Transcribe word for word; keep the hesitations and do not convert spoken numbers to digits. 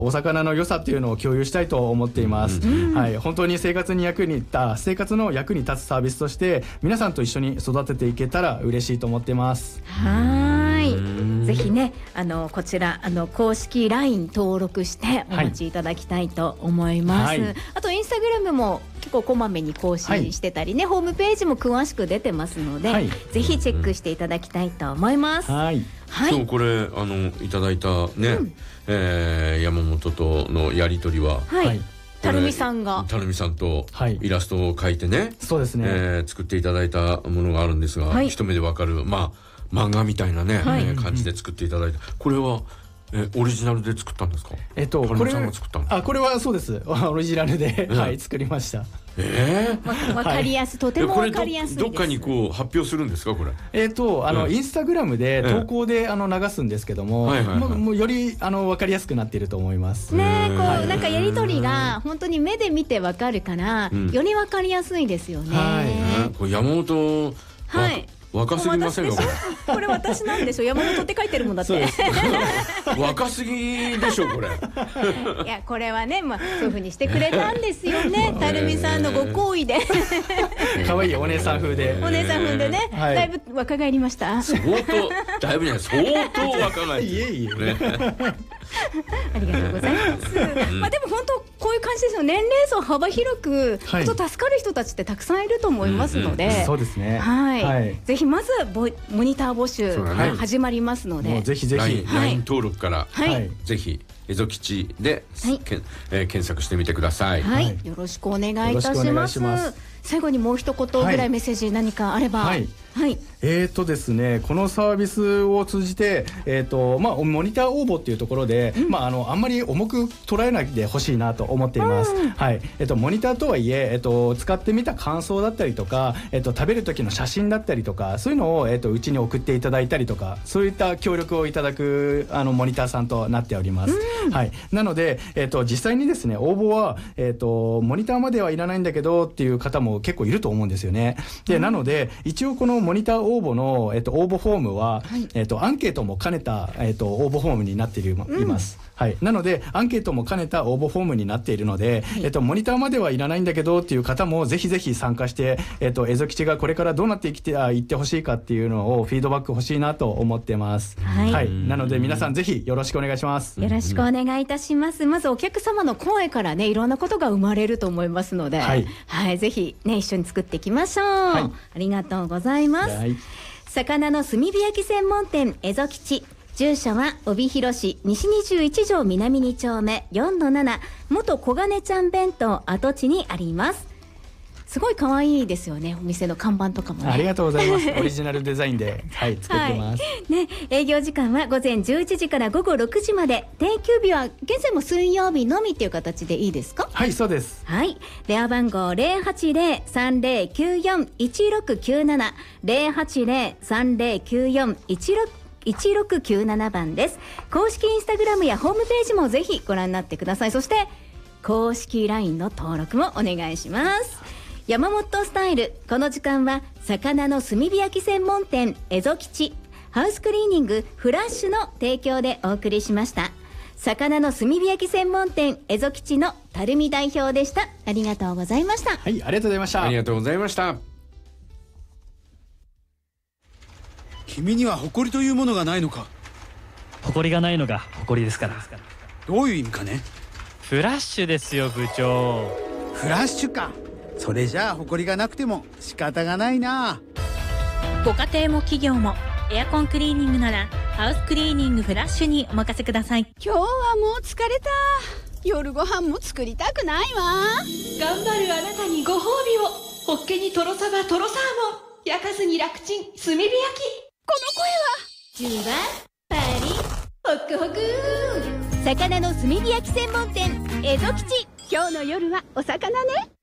お魚の良さっていうのを共有したいと思っています、うん、はい、本当に生活に役に立った生活の役に立つサービスとして皆さんと一緒に育てていけたら嬉しいと思っています。 はい、ぜひね、あのこちらあの公式 ライン 登録してお待ちいただきたいと思います、はい、あとインスタグラムも結構こまめに更新してたりね、はい、ホームページも詳しく出てますので、はい、ぜひチェックしていただきたいと思います、はいはい、今日これあのいただいたね、うん、えー、山本とのやり取りは、はい、 たるみさんがたるみさんとイラストを描いてね、はい、 そうですね、 えー、作っていただいたものがあるんですが、はい、一目でわかる、まあ漫画みたいなね、はい、えー、感じで作っていただいた、これはえオリジナルで作ったんですか？ えっとこれあこれはそうです。オリジナルで、うん、はい作りました。 えー、わかりやすい、とてもわかりやすいです。 どっかにこう発表するんですかこれ？ えっとあの、うん、インスタグラムで投稿であの流すんですけども、はいはいはい、も, もうよりあのわかりやすくなっていると思います。 ね、こう、はい、なんかやり取りが本当に目で見てわかるから、うん、よりわかりやすいですよね。 はい、ね、これ山本はい。 若すぎませんかこれ？これ私なんでしょ。山本って書いてるもんだって。 若すぎでしょこれ。 いやこれはね、まあそういう風にしてくれたんですよね。たるみさんのご好意で。 可愛いお姉さん風で。 お姉さん風でね、はい、だいぶ若返りました。 相当だいぶね相当若返り。 いえいえ。 ありがとうございます。まあでも本当こういう感じですよ。年齢層幅広く、はい、本当助かる人たちってたくさんいると思いますので、うんうん、 そうですね。 はい。はい、ぜひまずボモニター募集が始まりますので、 もうぜひぜひライン 登録から、はい、ぜひエゾ吉で、はい、けんえー、検索してみてください。 はい、よろしくお願いいたします。最後にもう一言ぐらいメッセージ何かあれば。はい。はい、 えーとですね、このサービスを通じて、えーとまあ、モニター応募っていうところで、うん、まあ、あのあんまり重く捉えないでほしいなと思っています、うん、はい、えーとモニターとはいえ、えーと使ってみた感想だったりとか、えーと食べる時の写真だったりとか、そういうのを、えーとうちに送っていただいたりとか、そういった協力をいただくあのモニターさんとなっております、うん、はい、なので、えーと実際にですね応募は、えーとモニターまではいらないんだけどっていう方も結構いると思うんですよね。で、うん、なので一応このモニター応募の、えっと、応募フォームは、はい、えっと、アンケートも兼ねた、えっと、応募フォームになっている、うん、います。はい、なのでアンケートも兼ねた応募フォームになっているので、はい、えっと、モニターまではいらないんだけどっていう方もぜひぜひ参加して、えっと、エゾ吉がこれからどうなっていっていってほしいかっていうのをフィードバック欲しいなと思ってます。はい、はい、なので皆さんぜひよろしくお願いします。 よろしくお願いいたします。まずお客様の声からね、いろんなことが生まれると思いますので、はい、はい、ぜひね一緒に作っていきましょう。はい、ありがとうございます。はい、魚の炭火焼き専門店エゾ吉、住所は帯広市西にじゅういち条南に丁目 よんのなな 元小金ちゃん弁当跡地にあります。すごい可愛いですよね、お店の看板とかも、ね、 ありがとうございます。オリジナルデザインで、はい、作ってます、 はいね、営業時間は午前じゅういちじから午後ろくじまで、定休日は現在も水曜日のみっていう形でいいですか？ はい、そうです。 はい、電話番号 ゼロはちゼロ さんゼロきゅうよん いちろくきゅうなな ゼロはちゼロ さんゼロきゅうよん いちろくいちろくきゅうなな番です。公式インスタグラムやホームページもぜひご覧になってください。そして公式 ライン の登録もお願いします。山本スタイル、この時間は魚の炭火焼き専門店エゾ吉、ハウスクリーニングフラッシュの提供でお送りしました。魚の炭火焼き専門店エゾ吉のたるみ代表でした。ありがとうございました。 はい、ありがとうございました。 ありがとうございました。 君には誇りというものがないのか？ 誇りがないのが誇りですから。 どういう意味かね？ フラッシュですよ部長。 フラッシュか。それじゃあ誇りがなくても仕方がないな。 ご家庭も企業もエアコンクリーニングならハウスクリーニングフラッシュにお任せください。 今日はもう疲れた。夜ご飯も作りたくないわ。 頑張るあなたにご褒美を。ホッケにトロサバトロサーモン、焼かずに楽ちん炭火焼き。 この声はじゅうばパリホクホク、魚の炭火焼き専門店エゾ吉。 今日の夜はお魚ね。